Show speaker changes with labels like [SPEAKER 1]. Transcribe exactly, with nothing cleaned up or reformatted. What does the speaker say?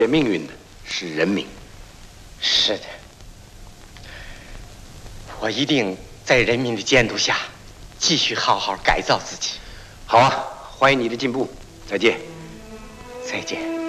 [SPEAKER 1] 决命运的是人民。
[SPEAKER 2] 是的，我一定在人民的监督下，继续好好改造自己。
[SPEAKER 1] 好啊，欢迎你的进步，再见。
[SPEAKER 2] 再见。